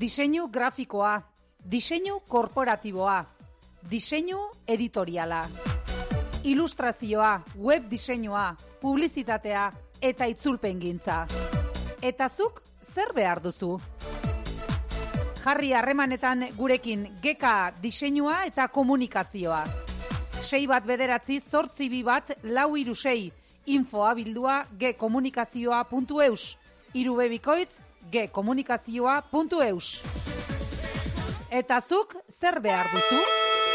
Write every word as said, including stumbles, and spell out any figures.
Diseinu grafikoa, diseinu korporatiboa, diseinu editoriala, ilustrazioa, web diseinua, publizitatea eta itzulpengintza. Eta zuk zer behar duzu? Jarri harremanetan gurekin Geka diseinua eta komunikazioa. sei bat bederatzi zortzi bi bat lau hiru sei infoa bildua gekomunikazioa puntu eus hiru bikoitz gekomunikazioa puntu eus. Eta zuk zer behar duzu?